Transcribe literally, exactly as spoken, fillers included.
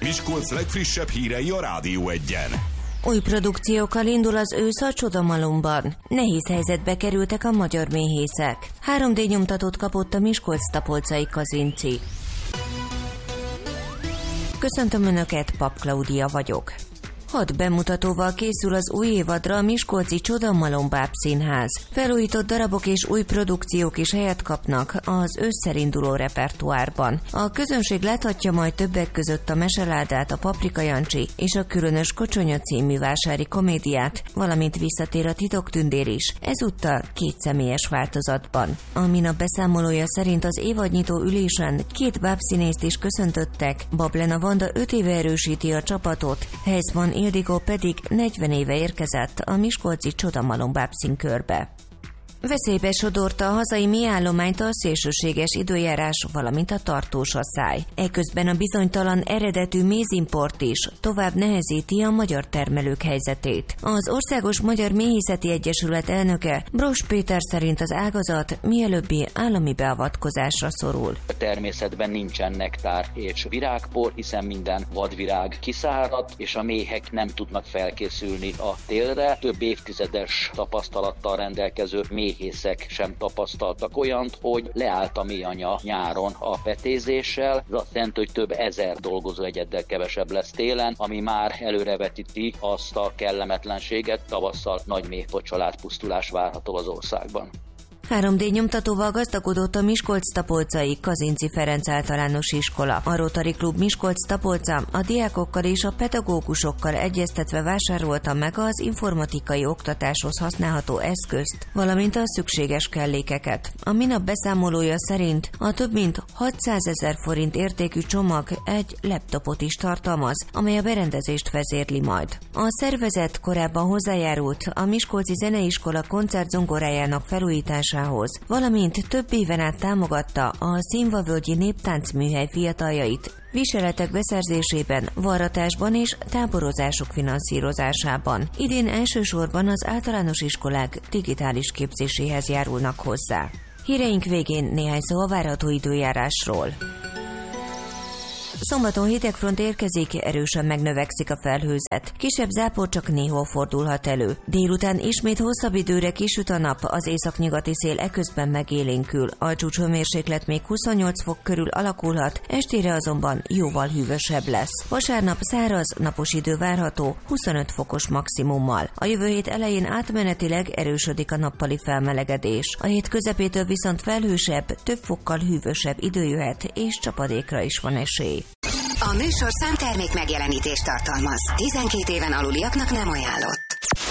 Miskolc legfrissebb hírei a Rádió Egyen. Új produkciókkal indul az ősz a Csodamalomban. Nehéz helyzetbe kerültek a magyar méhészek. három dé nyomtatót kapott a Miskolc-Tapolcai Kazinci. Köszöntöm Önöket, Pap Klaudia vagyok. Hat bemutatóval készül az új évadra a miskolci Csodamalom bábszínház. Felújított darabok és új produkciók is helyet kapnak az ősszel induló repertoárban. A közönség láthatja majd többek között a Meseládát, a Paprika Jancsi és a Különös Kocsonya című vásári komédiát, valamint visszatér a Titoktündér is, ezúttal két személyes változatban. A minap beszámolója szerint az évadnyitó ülésen két bábszínészt is köszöntöttek, Bablena Vanda öt éve erősíti a csapatot, Heisman Ildikó pedig negyven éve érkezett a miskolci Csodamalom bábszínkörbe. Veszélybe sodorta a hazai méhállományt a szélsőséges időjárás, valamint a tartós asszály. Eközben a bizonytalan eredetű mézimport is tovább nehezíti a magyar termelők helyzetét. Az Országos Magyar Méhészeti Egyesület elnöke Bross Péter szerint az ágazat mielőbbi állami beavatkozásra szorul. A természetben nincsen nektár és virágpor, hiszen minden vadvirág kiszáradt, és a méhek nem tudnak felkészülni a télre. Több évtizedes tapasztalattal rendelkező méhészek sem tapasztaltak olyant, hogy leállt a méhanya nyáron a petézéssel. Ez azt jelenti, hogy több ezer dolgozóegyeddel kevesebb lesz télen, ami már előrevetíti azt a kellemetlenséget, tavasszal nagy méhpocsolyát, pusztulás várható az országban. három dé nyomtatóval gazdagodott a Miskolc-Tapolcai Kazinci Ferenc általános iskola. A Rotary Klub Miskolc-Tapolca a diákokkal és a pedagógusokkal egyeztetve vásárolta meg az informatikai oktatáshoz használható eszközt, valamint a szükséges kellékeket. A minap beszámolója szerint a több mint hatszázezer forint értékű csomag egy laptopot is tartalmaz, amely a berendezést vezérli majd. A szervezet korábban hozzájárult a Miskolci Zeneiskola koncertzongorájának felújításához, valamint több éven át támogatta a Színvavölgyi Néptáncműhely fiataljait viseletek beszerzésében, varratásban és táborozások finanszírozásában. Idén elsősorban az általános iskolák digitális képzéséhez járulnak hozzá. Híreink végén néhány szó a várható időjárásról. Szombaton hidegfront érkezik, erősen megnövekszik a felhőzet. Kisebb zápor csak néhol fordulhat elő. Délután ismét hosszabb időre kisüt a nap, az északnyugati szél eközben megélénkül. A csúcshőmérséklet még huszonnyolc fok körül alakulhat, estére azonban jóval hűvösebb lesz. Vasárnap száraz, napos idő várható, huszonöt fokos maximummal. A jövő hét elején átmenetileg erősödik a nappali felmelegedés. A hét közepétől viszont felhősebb, több fokkal hűvösebb idő jöhet, és csapadékra is van esély. A műsorszám termék megjelenítést tartalmaz. tizenkét éven aluliaknak nem ajánlott.